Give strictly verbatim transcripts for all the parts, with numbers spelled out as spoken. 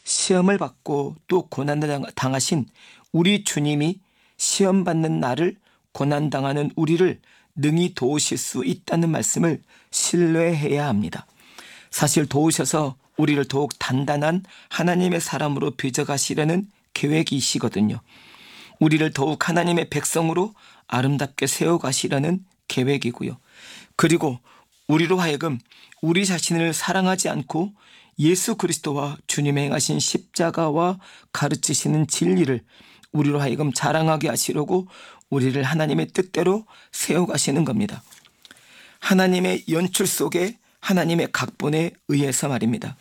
시험을 받고 또 고난을 당하신 우리 주님이 시험 받는 나를, 고난당하는 우리를 능히 도우실 수 있다는 말씀을 신뢰해야 합니다. 사실 도우셔서 우리를 더욱 단단한 하나님의 사람으로 빚어가시려는 계획이시거든요. 우리를 더욱 하나님의 백성으로 아름답게 세워가시려는 계획이고요. 그리고 우리로 하여금 우리 자신을 사랑하지 않고 예수 그리스도와 주님의 행하신 십자가와 가르치시는 진리를 우리로 하여금 자랑하게 하시려고 우리를 하나님의 뜻대로 세워가시는 겁니다. 하나님의 연출 속에 하나님의 각본에 의해서 말입니다.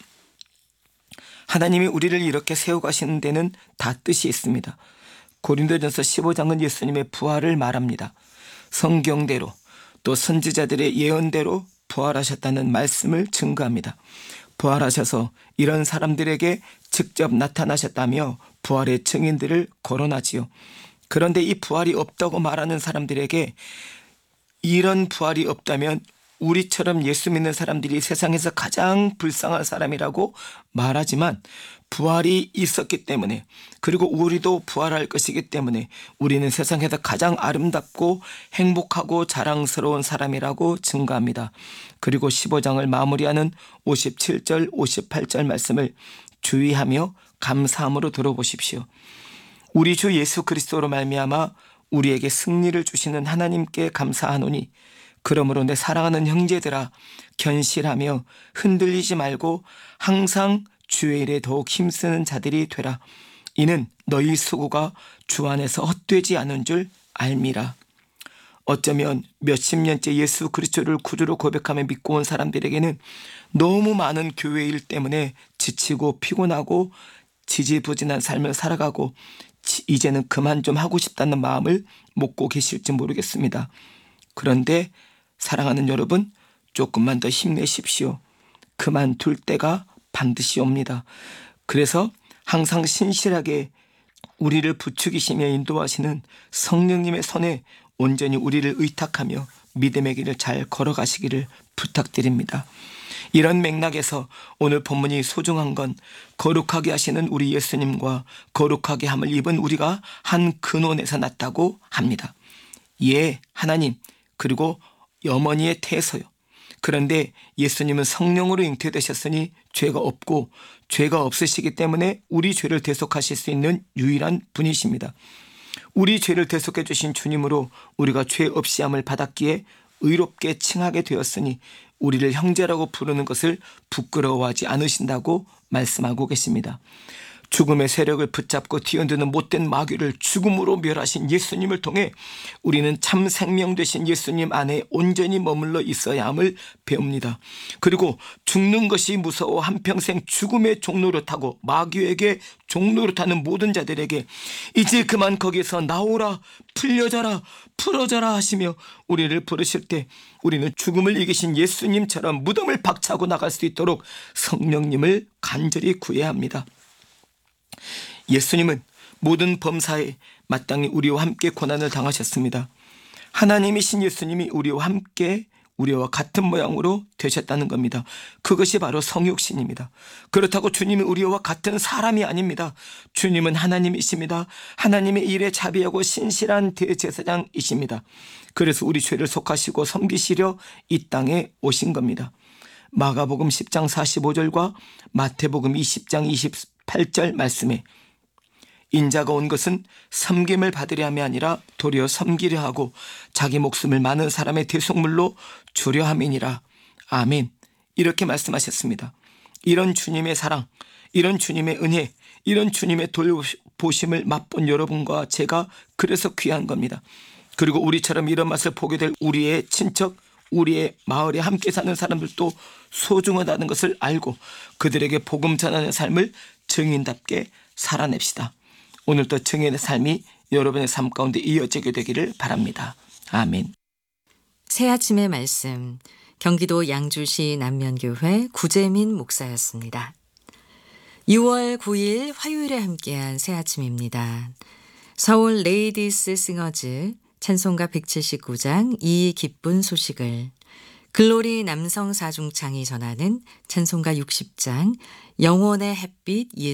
하나님이 우리를 이렇게 세워가시는 데는 다 뜻이 있습니다. 고린도전서 십오 장은 예수님의 부활을 말합니다. 성경대로 또 선지자들의 예언대로 부활하셨다는 말씀을 증거합니다. 부활하셔서 이런 사람들에게 직접 나타나셨다며 부활의 증인들을 거론하지요. 그런데 이 부활이 없다고 말하는 사람들에게 이런 부활이 없다면 우리처럼 예수 믿는 사람들이 세상에서 가장 불쌍한 사람이라고 말하지만 부활이 있었기 때문에, 그리고 우리도 부활할 것이기 때문에 우리는 세상에서 가장 아름답고 행복하고 자랑스러운 사람이라고 증거합니다. 그리고 십오 장을 마무리하는 오십칠 절 오십팔 절 말씀을 주의하며 감사함으로 들어보십시오. 우리 주 예수 그리스도로 말미암아 우리에게 승리를 주시는 하나님께 감사하노니 그러므로 내 사랑하는 형제들아 견실하며 흔들리지 말고 항상 주의 일에 더욱 힘쓰는 자들이 되라. 이는 너희 수고가 주 안에서 헛되지 않은 줄 알미라. 어쩌면 몇십 년째 예수 그리스도를 구주로 고백하며 믿고 온 사람들에게는 너무 많은 교회 일 때문에 지치고 피곤하고 지지부진한 삶을 살아가고 이제는 그만 좀 하고 싶다는 마음을 먹고 계실지 모르겠습니다. 그런데 사랑하는 여러분, 조금만 더 힘내십시오. 그만둘 때가 반드시 옵니다. 그래서 항상 신실하게 우리를 부추기시며 인도하시는 성령님의 손에 온전히 우리를 의탁하며 믿음의 길을 잘 걸어가시기를 부탁드립니다. 이런 맥락에서 오늘 본문이 소중한 건 거룩하게 하시는 우리 예수님과 거룩하게 함을 입은 우리가 한 근원에서 났다고 합니다. 예, 하나님, 그리고 어머니의 태소요. 그런데 예수님은 성령으로 잉태되셨으니 죄가 없고 죄가 없으시기 때문에 우리 죄를 대속하실 수 있는 유일한 분이십니다. 우리 죄를 대속해 주신 주님으로 우리가 죄 없이 함을 받았기에 의롭게 칭하게 되었으니 우리를 형제라고 부르는 것을 부끄러워하지 않으신다고 말씀하고 계십니다. 죽음의 세력을 붙잡고 뒤흔드는 못된 마귀를 죽음으로 멸하신 예수님을 통해 우리는 참 생명 되신 예수님 안에 온전히 머물러 있어야 함을 배웁니다. 그리고 죽는 것이 무서워 한평생 죽음의 종노릇하고 마귀에게 종노릇하는 모든 자들에게 이제 그만 거기서 나오라, 풀려져라, 풀어져라 하시며 우리를 부르실 때 우리는 죽음을 이기신 예수님처럼 무덤을 박차고 나갈 수 있도록 성령님을 간절히 구해야 합니다. 예수님은 모든 범사에 마땅히 우리와 함께 고난을 당하셨습니다. 하나님이신 예수님이 우리와 함께 우리와 같은 모양으로 되셨다는 겁니다. 그것이 바로 성육신입니다. 그렇다고 주님이 우리와 같은 사람이 아닙니다. 주님은 하나님이십니다. 하나님의 일에 자비하고 신실한 대제사장이십니다. 그래서 우리 죄를 속하시고 섬기시려 이 땅에 오신 겁니다. 마가복음 십 장 사십오 절과 마태복음 이십 장 이십팔 절 말씀에 인자가 온 것은 섬김을 받으려 함이 아니라 도리어 섬기려 하고 자기 목숨을 많은 사람의 대속물로 주려 함이니라. 아멘. 이렇게 말씀하셨습니다. 이런 주님의 사랑, 이런 주님의 은혜, 이런 주님의 돌보심을 맛본 여러분과 제가 그래서 귀한 겁니다. 그리고 우리처럼 이런 맛을 보게 될 우리의 친척, 우리의 마을에 함께 사는 사람들도 소중하다는 것을 알고 그들에게 복음 전하는 삶을 증인답게 살아냅시다. 오늘도 증인의 삶이 여러분의 삶 가운데 이어지게 되기를 바랍니다. 아멘. 새 아침의 말씀, 경기도 양주시 남면교회 구재민 목사였습니다. 유월 구일 화요일에 함께한 새 아침입니다. 서울 레이디스 싱어즈 찬송가 백칠십구 장 이 기쁜 소식을, 글로리 남성 사중창이 전하는 찬송가 육십 장 영혼의 햇빛